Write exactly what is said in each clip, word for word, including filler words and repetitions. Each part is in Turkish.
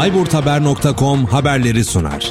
bayburthaber nokta com haberleri sunar.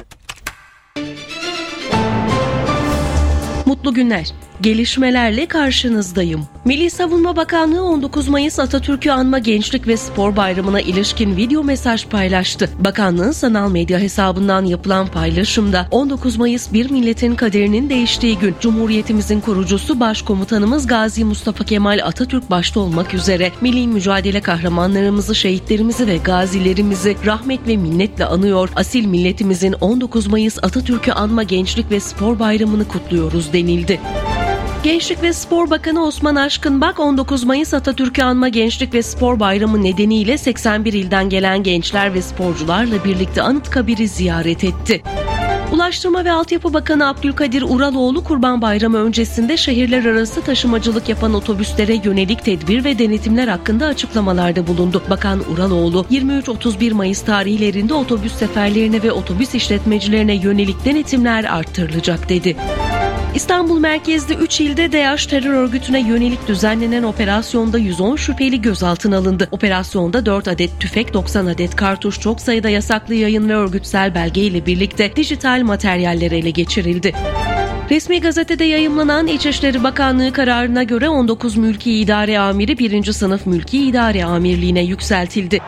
Mutlu günler. Gelişmelerle karşınızdayım. Milli Savunma Bakanlığı on dokuz Mayıs Atatürk'ü Anma Gençlik ve Spor Bayramı'na ilişkin video mesaj paylaştı. Bakanlığın sanal medya hesabından yapılan paylaşımda on dokuz Mayıs bir milletin kaderinin değiştiği gün, Cumhuriyetimizin kurucusu Başkomutanımız Gazi Mustafa Kemal Atatürk başta olmak üzere milli mücadele kahramanlarımızı, şehitlerimizi ve gazilerimizi rahmet ve minnetle anıyor, asil milletimizin on dokuz Mayıs Atatürk'ü Anma Gençlik ve Spor Bayramı'nı kutluyoruz denildi. Gençlik ve Spor Bakanı Osman Aşkınbak, on dokuz Mayıs Atatürk'ü Anma Gençlik ve Spor Bayramı nedeniyle seksen bir ilden gelen gençler ve sporcularla birlikte Anıtkabir'i ziyaret etti. Ulaştırma ve Altyapı Bakanı Abdülkadir Uraloğlu, Kurban Bayramı öncesinde şehirler arası taşımacılık yapan otobüslere yönelik tedbir ve denetimler hakkında açıklamalarda bulundu. Bakan Uraloğlu, yirmi üç otuz bir Mayıs tarihlerinde otobüs seferlerine ve otobüs işletmecilerine yönelik denetimler arttırılacak dedi. İstanbul merkezli üç ilde DAEŞ terör örgütüne yönelik düzenlenen operasyonda yüz on şüpheli gözaltına alındı. Operasyonda dört adet tüfek, doksan adet kartuş, çok sayıda yasaklı yayın ve örgütsel belge ile birlikte dijital materyaller ele geçirildi. Resmi gazetede yayımlanan İçişleri Bakanlığı kararına göre on dokuz Mülki İdare Amiri birinci sınıf Mülki İdare Amirliğine yükseltildi.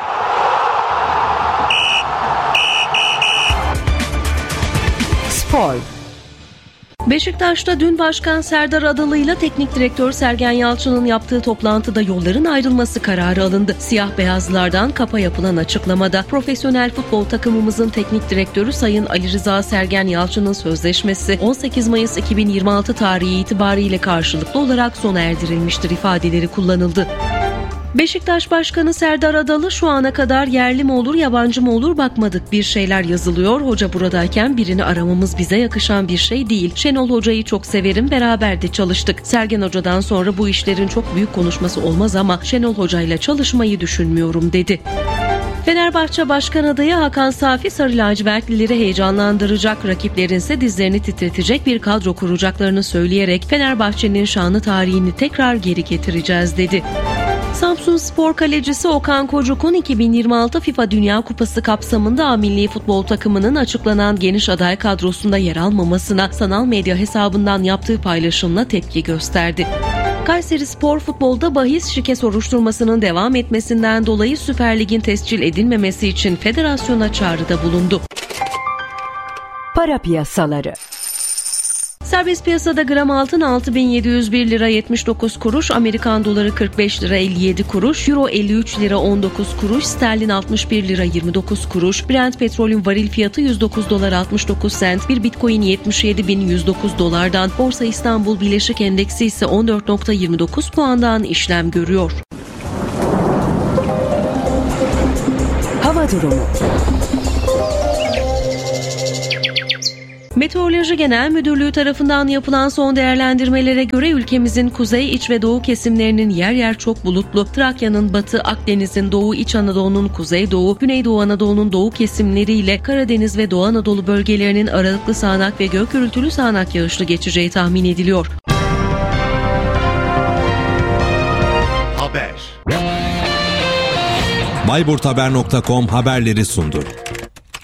Spor. Beşiktaş'ta dün Başkan Serdar Adalı ile Teknik Direktör Sergen Yalçın'ın yaptığı toplantıda yolların ayrılması kararı alındı. Siyah beyazlılardan kapa yapılan açıklamada profesyonel futbol takımımızın teknik direktörü Sayın Ali Rıza Sergen Yalçın'ın sözleşmesi on sekiz Mayıs iki bin yirmi altı tarihi itibariyle karşılıklı olarak sona erdirilmiştir ifadeleri kullanıldı. Beşiktaş Başkanı Serdar Adalı, şu ana kadar yerli mi olur yabancı mı olur bakmadık, bir şeyler yazılıyor, hoca buradayken birini aramamız bize yakışan bir şey değil. Şenol Hoca'yı çok severim, beraber de çalıştık. Sergen Hoca'dan sonra bu işlerin çok büyük konuşması olmaz ama Şenol Hoca ile çalışmayı düşünmüyorum dedi. Fenerbahçe Başkan adayı Hakan Safi, Sarı lacivertlileri heyecanlandıracak, rakiplerin ise dizlerini titretecek bir kadro kuracaklarını söyleyerek Fenerbahçe'nin şanlı tarihini tekrar geri getireceğiz dedi. Samsunspor kalecisi Okan Kocuk'un iki bin yirmi altı FIFA Dünya Kupası kapsamında A milli futbol takımının açıklanan geniş aday kadrosunda yer almamasına sanal medya hesabından yaptığı paylaşımla tepki gösterdi. Kayserispor futbolda bahis şike soruşturmasının devam etmesinden dolayı Süper Lig'in tescil edilmemesi için federasyona çağrıda bulundu. Para piyasaları. Serbest piyasada gram altın altı bin yedi yüz bir lira yetmiş dokuz kuruş, Amerikan doları kırk beş lira elli yedi kuruş, Euro elli üç lira on dokuz kuruş, sterlin altmış bir lira yirmi dokuz kuruş, Brent petrolün varil fiyatı yüz dokuz dolar altmış dokuz sent, bir Bitcoin yetmiş yedi bin yüz dokuz dolardan, Borsa İstanbul Bileşik Endeksi ise on dört nokta yirmi dokuz puandan işlem görüyor. Hava durumu. Meteoroloji Genel Müdürlüğü tarafından yapılan son değerlendirmelere göre ülkemizin kuzey, iç ve doğu kesimlerinin yer yer çok bulutlu, Trakya'nın batı, Akdeniz'in doğu, İç Anadolu'nun kuzeydoğu, Güneydoğu Anadolu'nun doğu kesimleriyle Karadeniz ve Doğu Anadolu bölgelerinin aralıklı sağanak ve gök gürültülü sağanak yağışlı geçeceği tahmin ediliyor. Haber. bayburthaber nokta com haberleri sundu.